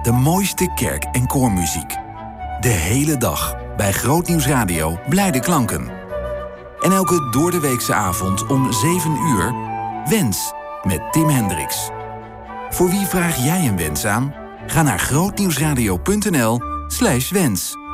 De mooiste kerk- en koormuziek. De hele dag bij Grootnieuws Radio Blijde Klanken. En elke doordeweekse avond om 7 uur... Wens met Tim Hendricks. Voor wie vraag jij een wens aan? Ga naar grootnieuwsradio.nl/wens.